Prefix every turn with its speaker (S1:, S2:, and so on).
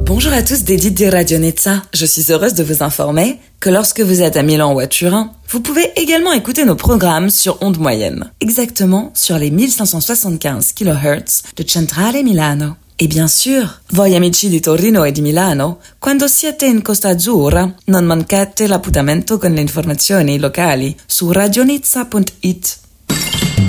S1: Bonjour à tous, Dédite de Radio Nizza. Je suis heureuse de vous informer que lorsque vous êtes à Milan ou à Turin, vous pouvez également écouter nos programmes sur ondes moyennes, exactement sur les 1575 kHz de Centrale Milano. E bien sûr, voi amici di Torino e di Milano, quando siete in Costa Azzurra, non mancate l'appuntamento con le informazioni locali su radionizza.it.